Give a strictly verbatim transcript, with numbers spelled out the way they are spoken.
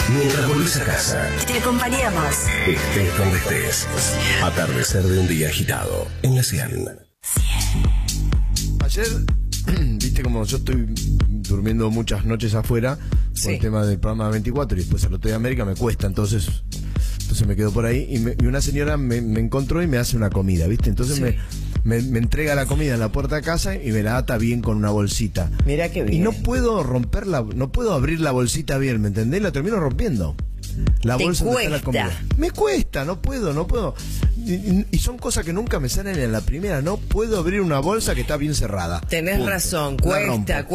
Mientras volvés a casa, Te acompañamos. estés donde estés. Atardecer de un día agitado en la cien. Ayer, viste como yo estoy durmiendo muchas noches afuera por Sí. el tema del programa veinticuatro y después al Hotel de América me cuesta, entonces entonces me quedo por ahí y, me- y una señora me, me encontró y me hace una comida, ¿viste? Entonces Sí. me, me, me entrega la comida en la puerta de casa y me la ata bien con una bolsita. Mira qué bien. Y no puedo romperla, no puedo abrir la bolsita bien, ¿me entendés? La termino rompiendo. La Te bolsa donde está la cuesta. comida. Me cuesta, no puedo, no puedo. Y, y- y son cosas que nunca me salen en la primera. No puedo abrir una bolsa que está bien cerrada. Tenés Punto. razón, La rompo. cuesta,